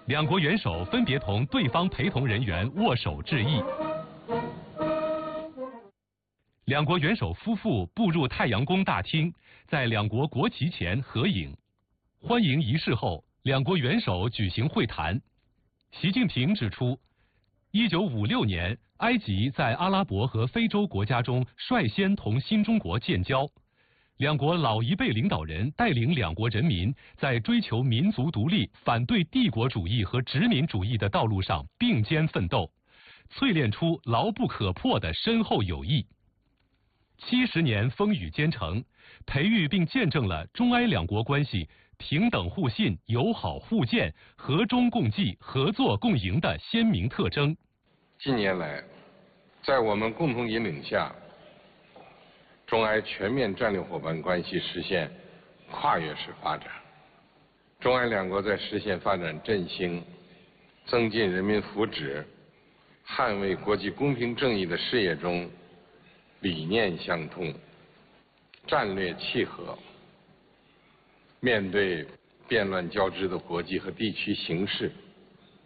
两国元首分别同对方陪同人员握手致意。两国元首夫妇步入太阳宫大厅，在两国国旗前合影。欢迎仪式后，两国元首举行会谈。习近平指出，1956年，埃及在阿拉伯和非洲国家中率先同新中国建交。两国老一辈领导人带领两国人民在追求民族独立、反对帝国主义和殖民主义的道路上并肩奋斗，淬炼出牢不可破的深厚友谊。70年风雨兼程，培育并见证了中埃两国关系平等互信、友好互鉴、和衷共济、合作共赢的鲜明特征。 近年来，在我们共同引领下，中埃全面战略伙伴关系实现跨越式发展，中埃两国在实现发展振兴、增进人民福祉、捍卫国际公平正义的事业中，理念相通，战略契合。面对变乱交织的国际和地区形势，